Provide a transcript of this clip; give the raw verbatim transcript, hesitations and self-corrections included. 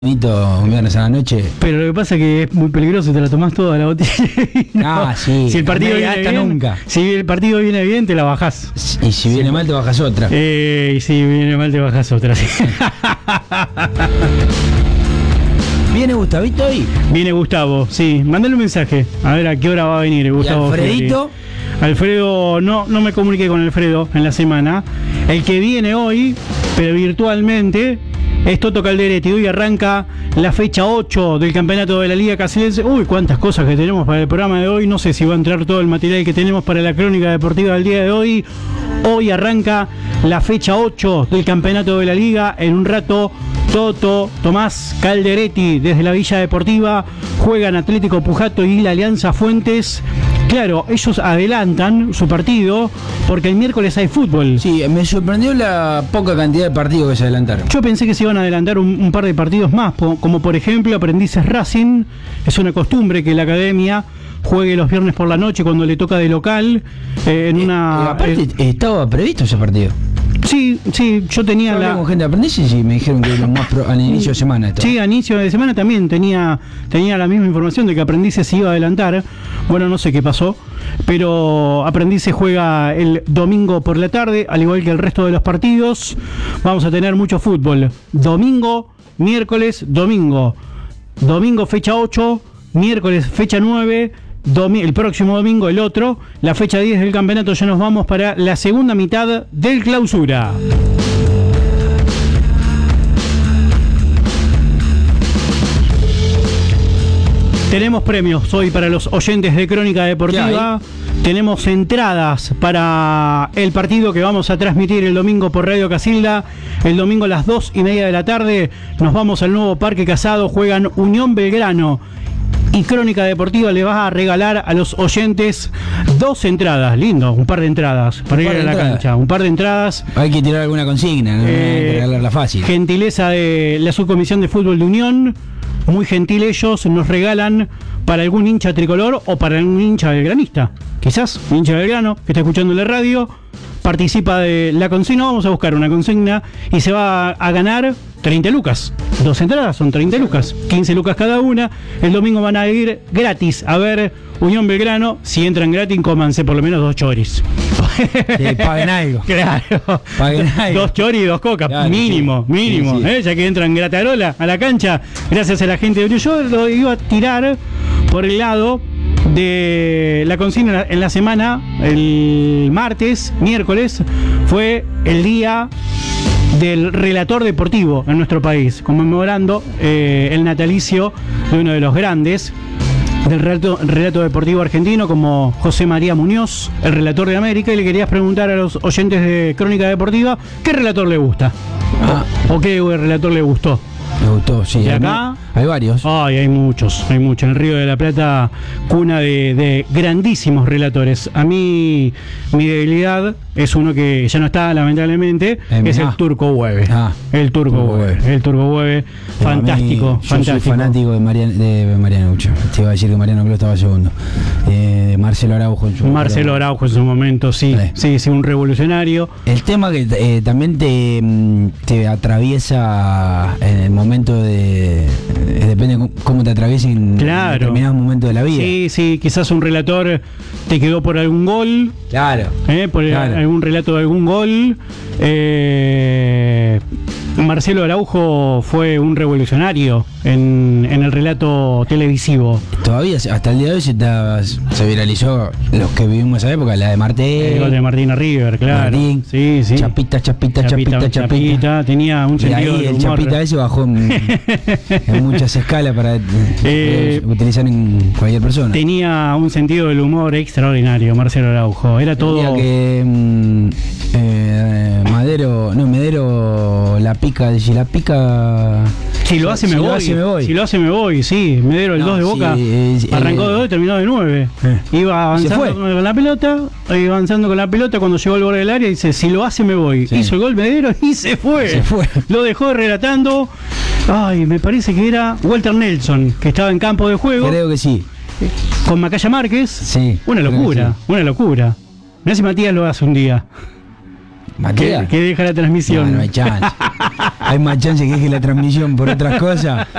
Un viernes a la noche. Pero lo que pasa es que es muy peligroso, te la tomás toda la botella. No. Ah, sí. Si el partido no viene hasta bien, nunca. Si el partido viene bien, te la bajás. Y si viene sí. mal, te bajas otra. Eh, y si viene mal, te bajas otra. Sí. ¿Viene Gustavito hoy? Viene Gustavo, sí. Mándale un mensaje. A ver a qué hora va a venir Gustavo. ¿Y Alfredito? Feli. Alfredo, no, no me comuniqué con Alfredo en la semana. El que viene hoy, pero virtualmente, es Toto Calderetti. Hoy arranca la fecha ocho del campeonato de la Liga Caselense. Uy, cuántas cosas que tenemos para el programa de hoy. No sé si va a entrar todo el material que tenemos para la crónica deportiva del día de hoy. Hoy arranca la fecha ocho del campeonato de la Liga. En un rato, Toto, Tomás Calderetti, desde la Villa Deportiva, juegan Atlético Pujato y la Alianza Fuentes. Claro, ellos adelantan su partido porque el miércoles hay fútbol. Sí, me sorprendió la poca cantidad de partidos que se adelantaron. Yo pensé que se iban a adelantar un, un par de partidos más, como por ejemplo Aprendices Racing. Es una costumbre que la academia juegue los viernes por la noche cuando le toca de local. Eh, en eh, una. Eh, aparte, eh, estaba previsto ese partido. Sí, sí, yo tenía yo la... con gente de Aprendices y me dijeron que lo más pro, al inicio de semana esto. Sí, a inicio de semana también tenía, tenía la misma información de que Aprendices se iba a adelantar. Bueno, no sé qué pasó, pero Aprendices juega el domingo por la tarde, al igual que el resto de los partidos. Vamos a tener mucho fútbol. Domingo, miércoles, domingo. Domingo fecha ocho, miércoles fecha nueve. Domi- el próximo domingo el otro, la fecha diez del campeonato. Ya nos vamos para la segunda mitad del clausura. Tenemos premios hoy para los oyentes de Crónica Deportiva. Tenemos entradas para el partido que vamos a transmitir el domingo por Radio Casilda. El domingo a las dos y media de la tarde nos vamos al nuevo Parque Casado. Juegan Unión Belgrano y Crónica Deportiva le va a regalar a los oyentes dos entradas. Lindo, un par de entradas para ir a la cancha. Un par de entradas. Hay que tirar alguna consigna, no eh, hay que regalarla fácil. Gentileza de la Subcomisión de Fútbol de Unión. Muy gentil ellos, nos regalan para algún hincha tricolor o para algún hincha belgranista. Quizás un hincha belgrano que está escuchando la radio, participa de la consigna. Vamos a buscar una consigna y se va a ganar treinta lucas. Dos entradas son treinta lucas, quince lucas cada una. El domingo van a ir gratis a ver Unión Belgrano. Si entran gratis, cómanse por lo menos dos choris. Sí, paguen algo. Claro. Paguen algo. Dos choris y dos cocas, claro, mínimo, sí, mínimo. Sí, sí. ¿Eh? Ya que entran gratarola a la cancha, gracias a la gente de Unión. Yo lo iba a tirar por el lado de la consigna en la semana. El martes, miércoles, fue el día del relator deportivo en nuestro país, conmemorando eh, el natalicio de uno de los grandes del relato, relato deportivo argentino, como José María Muñoz, el relator de América. Y le querías preguntar a los oyentes de Crónica Deportiva qué relator le gusta, ah. o, o qué relator le gustó. Me gustó, sí. Y acá hay varios. Ay, hay muchos, hay muchos. En el Río de la Plata, cuna de, de grandísimos relatores. A mí, mi debilidad es uno que ya no está, lamentablemente, eh, es ah. el Turco Hueve. Ah. El Turco Hueve. El Turco Hueve. Fantástico, mí, fantástico. Yo soy fanático de Mariano, de Mariano Ucho. Te iba a decir que Mariano Clos estaba segundo. Eh, Marcelo Araujo en su momento. Marcelo Araujo en su momento, sí. Vale. Sí, sí, un revolucionario. El tema que eh, también te, te atraviesa en el momento de... Eh, depende cómo te atraviesen claro. en determinados momentos de la vida. Sí, sí, quizás un relator te quedó por algún gol. Claro. Eh, por claro. algún relato de algún gol. Eh, Marcelo Araujo fue un revolucionario en, en el relato televisivo. Todavía, hasta el día de hoy se, está, se viralizó los que vivimos esa época, la de Martín. El gol de Martín a River, claro. Martín, sí, sí. Chapita, chapita, chapita, chapita. chapita. Tenía un sentido y ahí de el humor. Chapita ese bajó en, en muchas escalas para eh, utilizar en cualquier persona. Tenía un sentido del humor extraordinario, Marcelo Araujo. Era todo... que mm, eh, Madero, no, Medero la pica, si la pica... Si lo hace, si me, lo voy. hace me voy. Si lo hace me voy, sí. Medero, el no, dos de Boca, sí, sí, arrancó de dos y terminó de nueve. Eh. Iba avanzando con la pelota, iba avanzando con la pelota cuando llegó al borde del área y dice, si lo hace me voy. Sí. Hizo el gol Medero y se fue. Se fue. Lo dejó relatando. Ay, me parece que era Walter Nelson, que estaba en campo de juego. Creo que sí. Con Macaya Márquez. Sí. Una locura, sí. una locura. Mirá si Matías lo hace un día. ¿Matías? Que, que deja la transmisión. No, no hay chance. hay más chance que deje la transmisión por otras cosas.